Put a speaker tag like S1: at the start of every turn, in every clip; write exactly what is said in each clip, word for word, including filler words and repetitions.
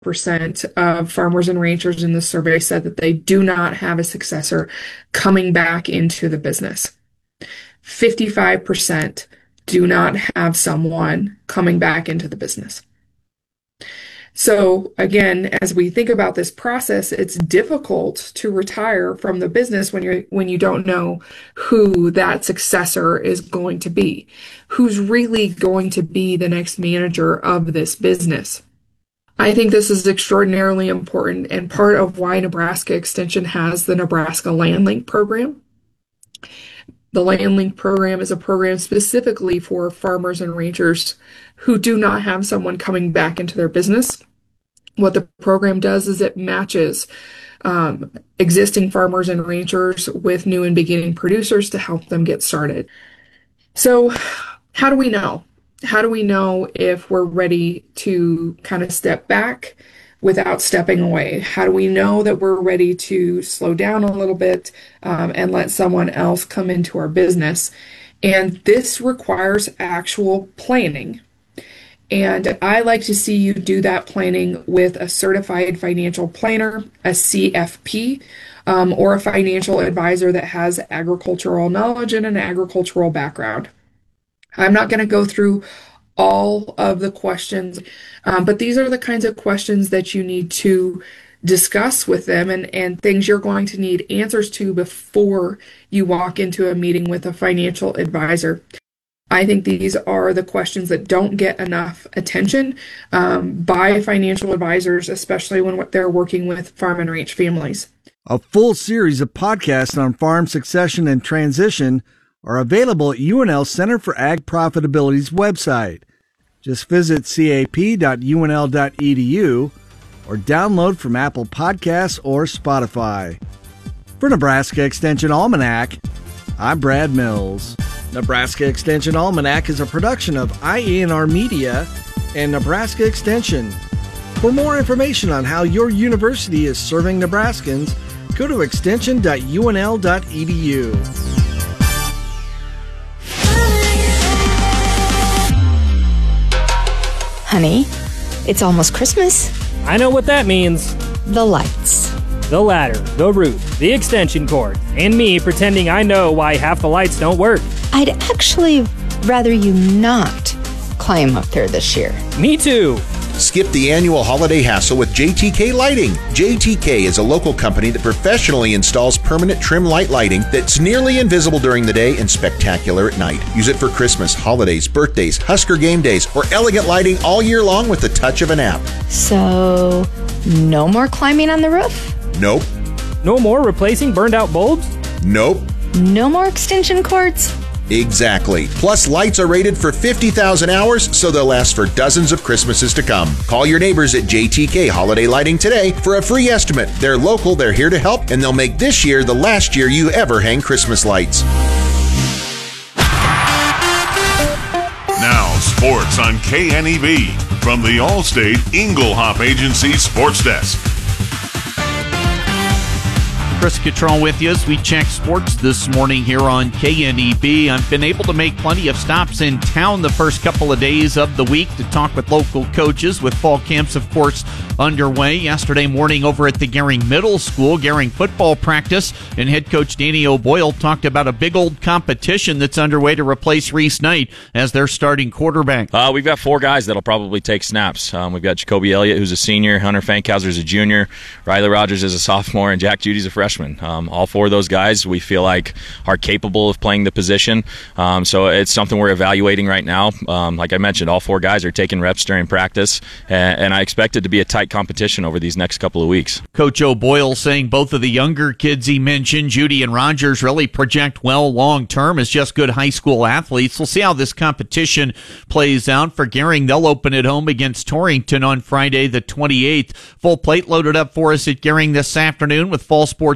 S1: percent of farmers and ranchers in the survey said that they do not have a successor coming back into the business. fifty-five percent do not have someone coming back into the business. So again, as we think about this process, it's difficult to retire from the business when you're when you don't know who that successor is going to be, who's really going to be the next manager of this business. I think this is extraordinarily important and part of why Nebraska Extension has the Nebraska LandLink program. The LandLink program is a program specifically for farmers and ranchers who do not have someone coming back into their business. What the program does is it matches um, existing farmers and ranchers with new and beginning producers to help them get started. So how do we know? How do we know if we're ready to kind of step back without stepping away? How do we know that we're ready to slow down a little bit um, and let someone else come into our business? And this requires actual planning. And I like to see you do that planning with a certified financial planner, a C F P, um, or a financial advisor that has agricultural knowledge and an agricultural background. I'm not going to go through all of the questions, um, but these are the kinds of questions that you need to discuss with them and, and things you're going to need answers to before you walk into a meeting with a financial advisor. I think these are the questions that don't get enough attention um, by financial advisors, especially when they're working with farm and ranch families.
S2: A full series of podcasts on farm succession and transition are available at U N L Center for Ag Profitability's website. Just visit c a p dot u n l dot e d u or download from Apple Podcasts or Spotify. For Nebraska Extension Almanac, I'm Brad Mills. Nebraska Extension Almanac is a production of I A N R Media and Nebraska Extension. For more information on how your university is serving Nebraskans, go to extension dot u n l dot e d u.
S3: Honey, it's almost Christmas.
S4: I know what that means.
S3: The lights.
S4: The ladder, the roof, the extension cord, and me pretending I know why half the lights don't work.
S3: I'd actually rather you not climb up there this year.
S4: Me too.
S5: Skip the annual holiday hassle with J T K Lighting. J T K is a local company that professionally installs permanent trim light lighting that's nearly invisible during the day and spectacular at night. Use it for Christmas, holidays, birthdays, Husker game days, or elegant lighting all year long with the touch of an app.
S3: So, no more climbing on the roof?
S5: Nope.
S4: No more replacing burned out bulbs?
S5: Nope.
S3: No more extension cords?
S5: Exactly. Plus, lights are rated for fifty thousand hours, so they'll last for dozens of Christmases to come. Call your neighbors at J T K Holiday Lighting today for a free estimate. They're local, they're here to help, and they'll make this year the last year you ever hang Christmas lights.
S6: Now, sports on K N E B from the Allstate Inglehop Agency Sports Desk.
S7: Chris Cottrell with you as we check sports this morning here on K N E B. I've been able to make plenty of stops in town the first couple of days of the week to talk with local coaches with fall camps, of course, underway. Yesterday morning over at the Gering Middle School, Gering football practice, and head coach Danny O'Boyle talked about a big old competition that's underway to replace Reese Knight as their starting quarterback.
S8: Uh, we've got four guys that'll probably take snaps. Um, we've got Jacoby Elliott, who's a senior, Hunter Fankhauser's a junior, Riley Rogers is a sophomore, and Jack Judy's a freshman. Um, all four of those guys we feel like are capable of playing the position. Um, so it's something we're evaluating right now. Um, like I mentioned, all four guys are taking reps during practice, and, and I expect it to be a tight competition over these next couple of weeks.
S7: Coach O'Boyle saying both of the younger kids he mentioned, Judy and Rogers, really project well long-term as just good high school athletes. We'll see how this competition plays out. For Gering, they'll open at home against Torrington on Friday the twenty-eighth. Full plate loaded up for us at Gering this afternoon with fall sports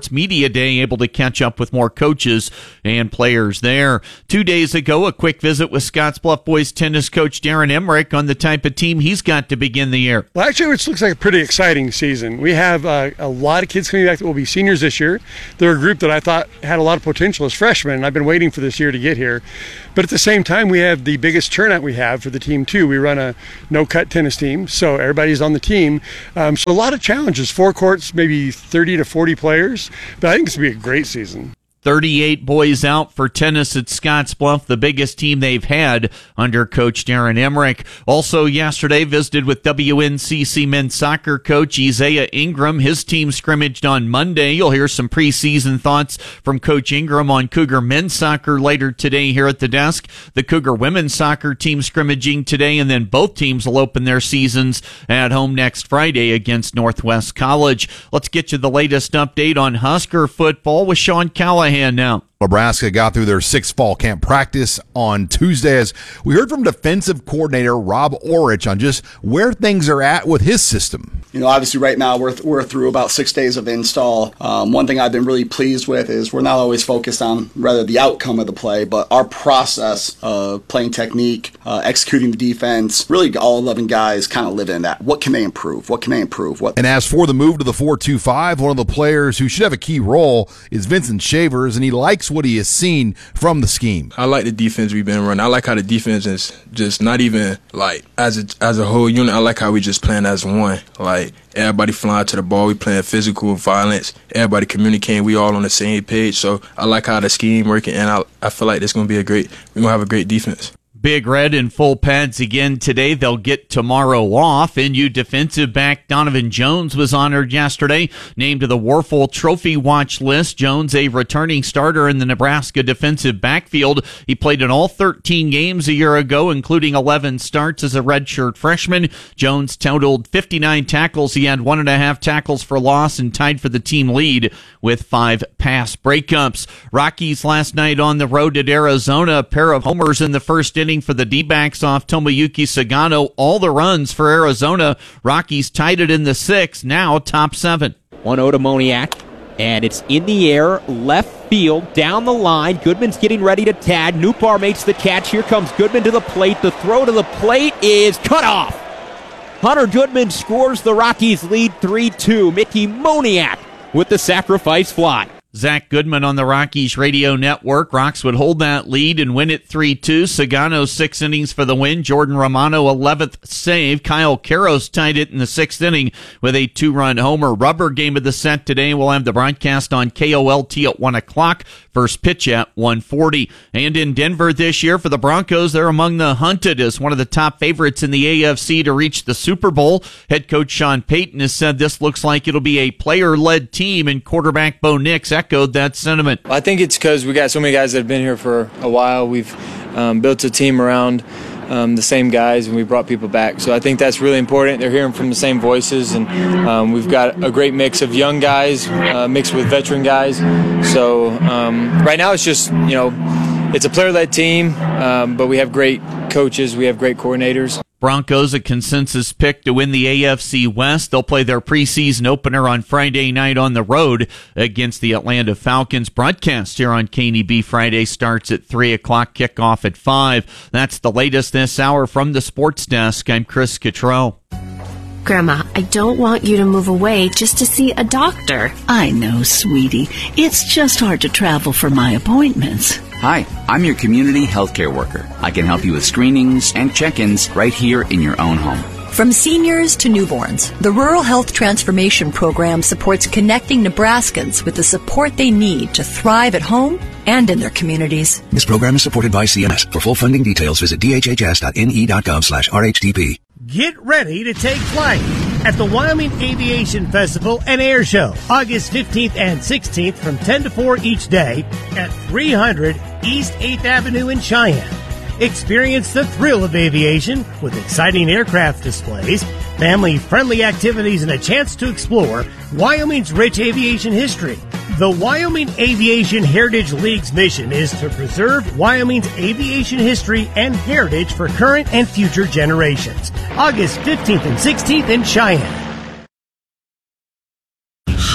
S7: Sports Media Day, able to catch up with more coaches and players there. Two days ago, a quick visit with Scottsbluff boys tennis coach Darren Emmerich on the type of team he's got to begin the year.
S9: Well, actually, it looks like a pretty exciting season. We have uh, a lot of kids coming back that will be seniors this year. They're a group that I thought had a lot of potential as freshmen, and I've been waiting for this year to get here. But at the same time, we have the biggest turnout we have for the team, too. We run a no-cut tennis team, so everybody's on the team. Um, so a lot of challenges. Four courts, maybe thirty to forty players. But I think it's going to be a great season.
S7: thirty-eight boys out for tennis at Scottsbluff, the biggest team they've had under Coach Darren Emmerich. Also yesterday, visited with W N C C men's soccer coach Isaiah Ingram. His team scrimmaged on Monday. You'll hear some preseason thoughts from Coach Ingram on Cougar men's soccer later today here at the desk. The Cougar women's soccer team scrimmaging today, and then both teams will open their seasons at home next Friday against Northwest College. Let's get you the latest update on Husker football with Sean Callahan now.
S10: Nebraska got through their sixth fall camp practice on Tuesday as we heard from defensive coordinator Rob Orich on just where things are at with his system.
S11: You know, obviously right now we're, we're through about six days of install. Um, one thing I've been really pleased with is we're not always focused on rather the outcome of the play, but our process of playing technique, uh, executing the defense. Really all eleven guys kind of live in that. What can they improve? What can they improve? What?
S10: And as for the move to the four two five, one of the players who should have a key role is Vincent Shavers, and he likes what he has seen from the scheme.
S12: I like the defense we've been running. I like how the defense is just not even like as a, as a whole unit. I like how we just playing as one. Like everybody flying to the ball. We playing physical violence. Everybody communicating. We all on the same page. So I like how the scheme working, and I I feel like it's gonna be a great. We're gonna have a great defense.
S7: Big Red in full pads again today. They'll get tomorrow off. N U defensive back Donovan Jones was honored yesterday, named to the Warfel Trophy Watch list. Jones, a returning starter in the Nebraska defensive backfield. He played in all thirteen games a year ago, including eleven starts as a redshirt freshman. Jones totaled fifty-nine tackles. He had one and a half tackles for loss and tied for the team lead with five pass breakups. Rockies last night on the road at Arizona. A pair of homers in the first inning for the D-backs off Tomoyuki Sagano. All the runs for Arizona. Rockies tied it in the sixth. Now top seven.
S13: one oh to Moniak, and it's in the air, left field, down the line. Goodman's getting ready to tag. Newbar makes the catch. Here comes Goodman to the plate. The throw to the plate is cut off. Hunter Goodman scores. The Rockies lead three two. Mickey Moniak with the sacrifice fly.
S7: Zach Goodman on the Rockies radio network. Rocks would hold that lead and win it three two. Sagano six innings for the win. Jordan Romano eleventh save. Kyle Karros tied it in the sixth inning with a two-run homer. Rubber game of the set today. We'll have the broadcast on K O L T at one o'clock. First pitch at one forty. And in Denver this year for the Broncos, they're among the hunted as one of the top favorites in the A F C to reach the Super Bowl. Head coach Sean Payton has said this looks like it'll be a player-led team, and quarterback Bo Nix echoed that sentiment.
S14: I think it's because we got so many guys that have been here for a while. We've um, built a team around um, the same guys, and we brought people back. So I think that's really important. They're hearing from the same voices, and um, we've got a great mix of young guys uh, mixed with veteran guys. So um, right now it's just, you know, it's a player-led team, um, but we have great coaches. We have great coordinators.
S7: Broncos a consensus pick to win the A F C West. They'll play their preseason opener on Friday night on the road against the Atlanta Falcons. Broadcast here on K N E B Friday starts at three o'clock, kickoff at five. That's the latest this hour from the Sports Desk. I'm Chris Cottrell.
S15: Grandma, I don't want you to move away just to see a doctor.
S16: I know, sweetie. It's just hard to travel for my appointments.
S17: Hi, I'm your community healthcare worker. I can help you with screenings and check-ins right here in your own home.
S18: From seniors to newborns, the Rural Health Transformation Program supports connecting Nebraskans with the support they need to thrive at home and in their communities.
S19: This program is supported by C M S. For full funding details, visit d h h s dot n e dot gov slash r h t p.
S20: Get ready to take flight at the Wyoming Aviation Festival and Air Show, August fifteenth and sixteenth from ten to four each day at three hundred East eighth Avenue in Cheyenne. Experience the thrill of aviation with exciting aircraft displays, family-friendly activities, and a chance to explore Wyoming's rich aviation history. The Wyoming Aviation Heritage League's mission is to preserve Wyoming's aviation history and heritage for current and future generations. August fifteenth and sixteenth in Cheyenne.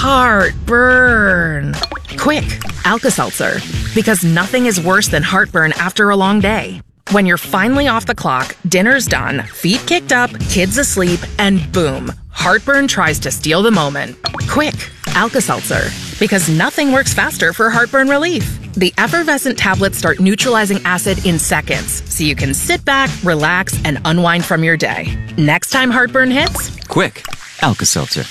S21: Heartburn. Quick, Alka-Seltzer. Because nothing is worse than heartburn after a long day. When you're finally off the clock, dinner's done, feet kicked up, kids asleep, and boom, heartburn tries to steal the moment. Quick, Alka-Seltzer. Because nothing works faster for heartburn relief. The effervescent tablets start neutralizing acid in seconds, so you can sit back, relax, and unwind from your day. Next time heartburn hits,
S17: Quick, Alka-Seltzer.